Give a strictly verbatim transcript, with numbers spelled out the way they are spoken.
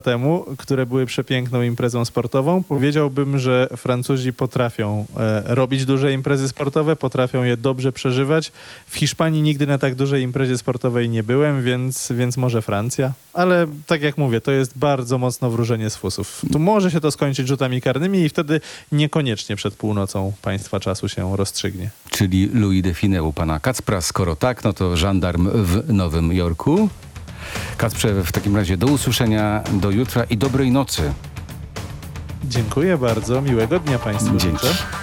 temu, które były przepiękną imprezą sportową. Powiedziałbym, że Francuzi potrafią e, robić duże imprezy sportowe, potrafią je dobrze przeżywać. W Hiszpanii nigdy na tak dużej imprezie sportowej nie byłem, więc, więc może Francja. Ale tak jak mówię, to jest bardzo mocno wróżenie z fusów. Tu może się to skończyć rzutami karnymi i wtedy niekoniecznie przed północą państwa czasu się rozstrzygnie. Czyli Louis Define u pana Kacpra. Skoro tak, no to żandarm w Nowym Jorku. Kacprze, w takim razie do usłyszenia, do jutra i dobrej nocy. Dziękuję bardzo. Miłego dnia państwu Dzięki. życzę.